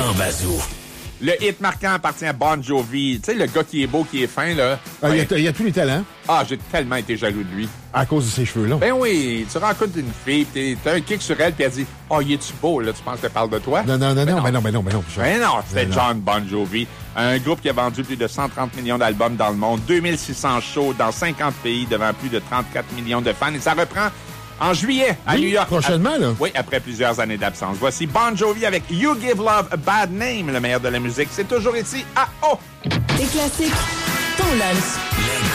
Jean Bazou. Le hit marquant appartient à Bon Jovi. Tu sais, le gars qui est beau, qui est fin, là. Il y a tous les talents. Ah, j'ai tellement été jaloux de lui. À cause de ses cheveux longs. Ben oui, tu rencontres une fille, pis t'as un kick sur elle, puis elle dit « Oh, il est-tu beau, là? Tu penses qu'elle parle de toi? » Non. Ben non. Ben non, c'était John Bon Jovi. Un groupe qui a vendu plus de 130 millions d'albums dans le monde, 2600 shows dans 50 pays devant plus de 34 millions de fans. Et ça reprend en juillet à New York. Prochainement, là. Oui, après plusieurs années d'absence. Voici Bon Jovi avec You Give Love a Bad Name, le meilleur de la musique. C'est toujours ici à O. Des classiques, ton lunch.